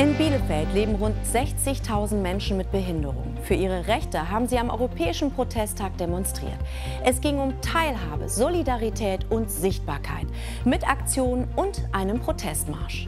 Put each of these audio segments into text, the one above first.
In Bielefeld leben rund 60.000 Menschen mit Behinderung. Für ihre Rechte haben sie am Europäischen Protesttag demonstriert. Es ging um Teilhabe, Solidarität und Sichtbarkeit mit Aktionen und einem Protestmarsch.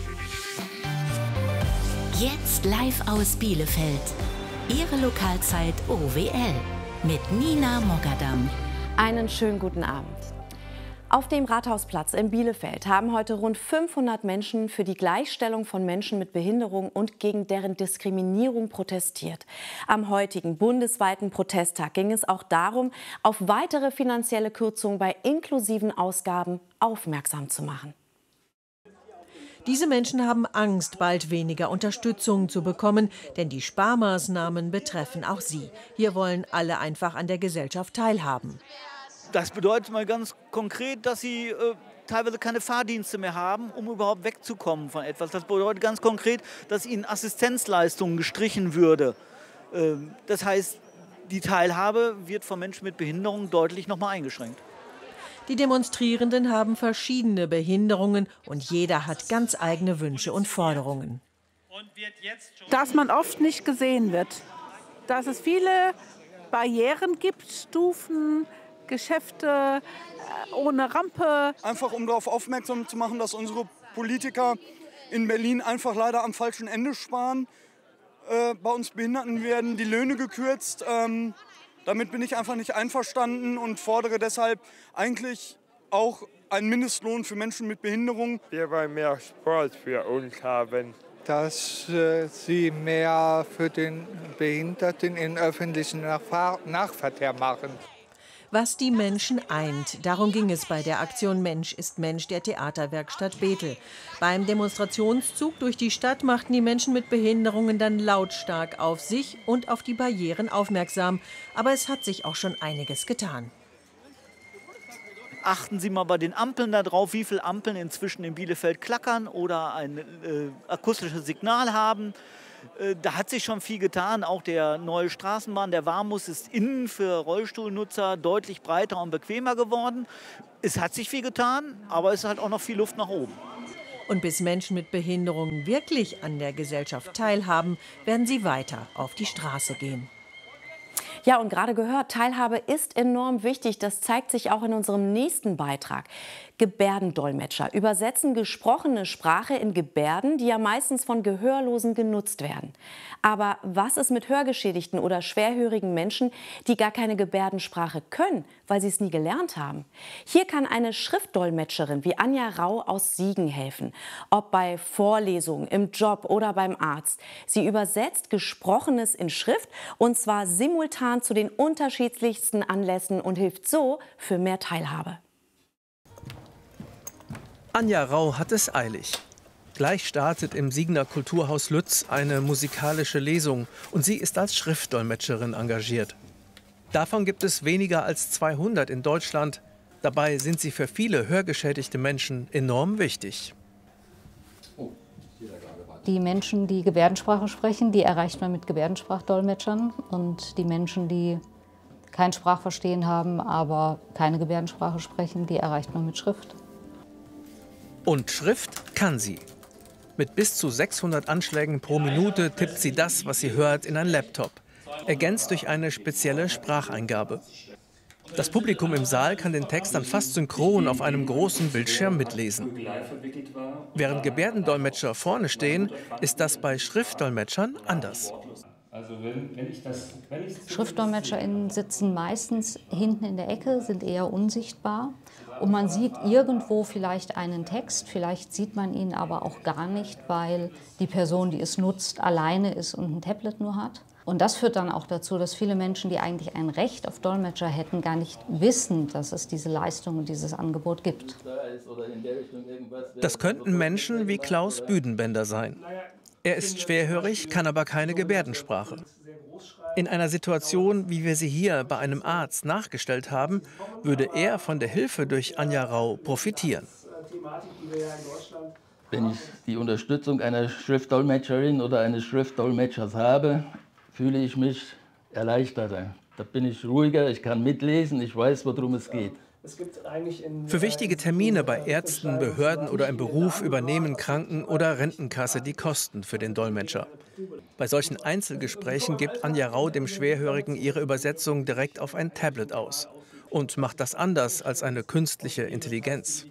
Jetzt live aus Bielefeld. Ihre Lokalzeit OWL mit Nina Mogadam. Einen schönen guten Abend. Auf dem Rathausplatz in Bielefeld haben heute rund 500 Menschen für die Gleichstellung von Menschen mit Behinderung und gegen deren Diskriminierung protestiert. Am heutigen bundesweiten Protesttag ging es auch darum, auf weitere finanzielle Kürzungen bei inklusiven Ausgaben aufmerksam zu machen. Diese Menschen haben Angst, bald weniger Unterstützung zu bekommen, denn die Sparmaßnahmen betreffen auch sie. Hier wollen alle einfach an der Gesellschaft teilhaben. Das bedeutet mal ganz konkret, dass sie teilweise keine Fahrdienste mehr haben, um überhaupt wegzukommen von etwas. Das bedeutet ganz konkret, dass ihnen Assistenzleistungen gestrichen würde. Das heißt, die Teilhabe wird von Menschen mit Behinderung deutlich noch mal eingeschränkt. Die Demonstrierenden haben verschiedene Behinderungen und jeder hat ganz eigene Wünsche und Forderungen. Dass man oft nicht gesehen wird, dass es viele Barrieren gibt, Stufen, Geschäfte ohne Rampe. Einfach um darauf aufmerksam zu machen, dass unsere Politiker in Berlin einfach leider am falschen Ende sparen. Bei uns Behinderten werden die Löhne gekürzt. Damit bin ich einfach nicht einverstanden und fordere deshalb eigentlich auch einen Mindestlohn für Menschen mit Behinderung. Wir wollen mehr Sport für uns haben. Dass sie mehr für den Behinderten im öffentlichen Nahverkehr machen. Was die Menschen eint, darum ging es bei der Aktion Mensch ist Mensch der Theaterwerkstatt Bethel. Beim Demonstrationszug durch die Stadt machten die Menschen mit Behinderungen dann lautstark auf sich und auf die Barrieren aufmerksam. Aber es hat sich auch schon einiges getan. Achten Sie mal bei den Ampeln darauf, wie viele Ampeln inzwischen in Bielefeld klackern oder ein akustisches Signal haben. Da hat sich schon viel getan. Auch der neue Straßenbahn, der Warmus, ist innen für Rollstuhlnutzer deutlich breiter und bequemer geworden. Es hat sich viel getan, aber es ist halt auch noch viel Luft nach oben. Und bis Menschen mit Behinderungen wirklich an der Gesellschaft teilhaben, werden sie weiter auf die Straße gehen. Ja, und gerade gehört, Teilhabe ist enorm wichtig. Das zeigt sich auch in unserem nächsten Beitrag. Gebärdendolmetscher übersetzen gesprochene Sprache in Gebärden, die ja meistens von Gehörlosen genutzt werden. Aber was ist mit hörgeschädigten oder schwerhörigen Menschen, die gar keine Gebärdensprache können, weil sie es nie gelernt haben? Hier kann eine Schriftdolmetscherin wie Anja Rau aus Siegen helfen. Ob bei Vorlesungen, im Job oder beim Arzt. Sie übersetzt Gesprochenes in Schrift und zwar simultan zu den unterschiedlichsten Anlässen und hilft so für mehr Teilhabe. Anja Rau hat es eilig. Gleich startet im Siegener Kulturhaus Lütz eine musikalische Lesung und sie ist als Schriftdolmetscherin engagiert. Davon gibt es weniger als 200 in Deutschland. Dabei sind sie für viele hörgeschädigte Menschen enorm wichtig. Die Menschen, die Gebärdensprache sprechen, die erreicht man mit Gebärdensprachdolmetschern. Und die Menschen, die kein Sprachverstehen haben, aber keine Gebärdensprache sprechen, die erreicht man mit Schrift. Und Schrift kann sie. Mit bis zu 600 Anschlägen pro Minute tippt sie das, was sie hört, in ein Laptop, ergänzt durch eine spezielle Spracheingabe. Das Publikum im Saal kann den Text dann fast synchron auf einem großen Bildschirm mitlesen. Während Gebärdendolmetscher vorne stehen, ist das bei Schriftdolmetschern anders. SchriftdolmetscherInnen sitzen meistens hinten in der Ecke, sind eher unsichtbar. Und man sieht irgendwo vielleicht einen Text, vielleicht sieht man ihn aber auch gar nicht, weil die Person, die es nutzt, alleine ist und ein Tablet nur hat. Und das führt dann auch dazu, dass viele Menschen, die eigentlich ein Recht auf Dolmetscher hätten, gar nicht wissen, dass es diese Leistung und dieses Angebot gibt. Das könnten Menschen wie Klaus Büdenbender sein. Er ist schwerhörig, kann aber keine Gebärdensprache. In einer Situation, wie wir sie hier bei einem Arzt nachgestellt haben, würde er von der Hilfe durch Anja Rau profitieren. Wenn ich die Unterstützung einer Schriftdolmetscherin oder eines Schriftdolmetschers habe, fühle ich mich erleichterter. Da bin ich ruhiger, ich kann mitlesen, ich weiß, worum es geht. Für wichtige Termine bei Ärzten, Behörden oder im Beruf übernehmen Kranken- oder Rentenkasse die Kosten für den Dolmetscher. Bei solchen Einzelgesprächen gibt Anja Rau dem Schwerhörigen ihre Übersetzung direkt auf ein Tablet aus und macht das anders als eine künstliche Intelligenz.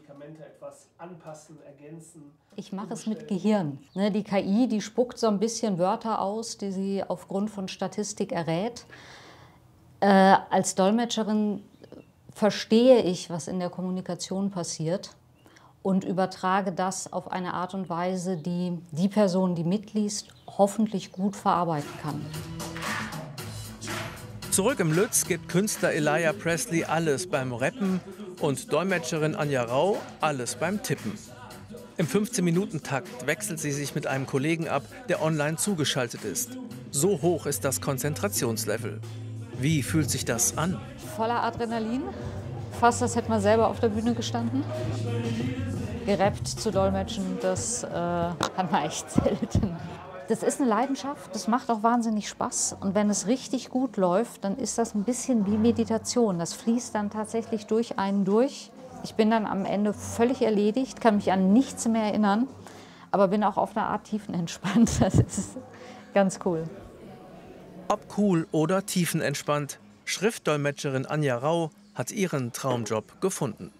Ich mache es mit Gehirn. Die KI, die spuckt so ein bisschen Wörter aus, die sie aufgrund von Statistik errät. Als Dolmetscherin verstehe ich, was in der Kommunikation passiert und übertrage das auf eine Art und Weise, die die Person, die mitliest, hoffentlich gut verarbeiten kann. Zurück im Lütz gibt Künstler Elijah Presley alles beim Rappen und Dolmetscherin Anja Rau alles beim Tippen. Im 15-Minuten-Takt wechselt sie sich mit einem Kollegen ab, der online zugeschaltet ist. So hoch ist das Konzentrationslevel. Wie fühlt sich das an? Voller Adrenalin. Fast, als hätte man selber auf der Bühne gestanden. Gerappt zu dolmetschen, das hat man echt selten. Das ist eine Leidenschaft, das macht auch wahnsinnig Spaß. Und wenn es richtig gut läuft, dann ist das ein bisschen wie Meditation. Das fließt dann tatsächlich durch einen durch. Ich bin dann am Ende völlig erledigt, kann mich an nichts mehr erinnern, aber bin auch auf eine Art tiefenentspannt. Das ist ganz cool. Ob cool oder tiefenentspannt, Schriftdolmetscherin Anja Rau hat ihren Traumjob gefunden.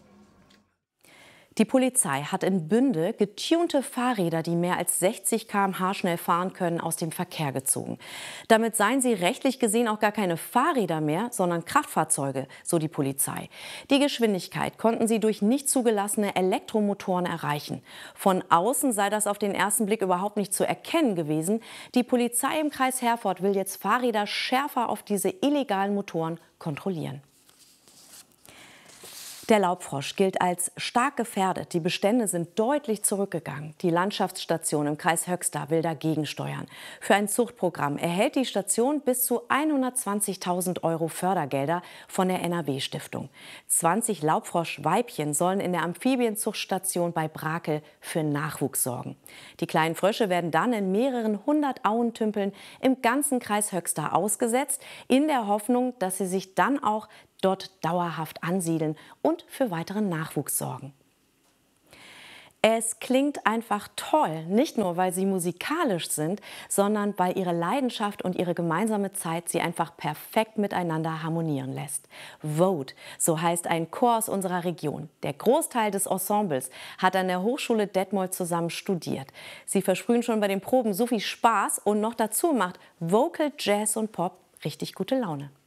Die Polizei hat in Bünde getunte Fahrräder, die mehr als 60 km/h schnell fahren können, aus dem Verkehr gezogen. Damit seien sie rechtlich gesehen auch gar keine Fahrräder mehr, sondern Kraftfahrzeuge, so die Polizei. Die Geschwindigkeit konnten sie durch nicht zugelassene Elektromotoren erreichen. Von außen sei das auf den ersten Blick überhaupt nicht zu erkennen gewesen. Die Polizei im Kreis Herford will jetzt Fahrräder schärfer auf diese illegalen Motoren kontrollieren. Der Laubfrosch gilt als stark gefährdet. Die Bestände sind deutlich zurückgegangen. Die Landschaftsstation im Kreis Höxter will dagegen steuern. Für ein Zuchtprogramm erhält die Station bis zu 120.000 € Fördergelder von der NRW-Stiftung. 20 Laubfroschweibchen sollen in der Amphibienzuchtstation bei Brakel für Nachwuchs sorgen. Die kleinen Frösche werden dann in mehreren hundert Auentümpeln im ganzen Kreis Höxter ausgesetzt, in der Hoffnung, dass sie sich dann auch dort dauerhaft ansiedeln und für weiteren Nachwuchs sorgen. Es klingt einfach toll, nicht nur, weil sie musikalisch sind, sondern weil ihre Leidenschaft und ihre gemeinsame Zeit sie einfach perfekt miteinander harmonieren lässt. Vote, so heißt ein Chor aus unserer Region. Der Großteil des Ensembles hat an der Hochschule Detmold zusammen studiert. Sie versprühen schon bei den Proben so viel Spaß und noch dazu macht Vocal, Jazz und Pop richtig gute Laune.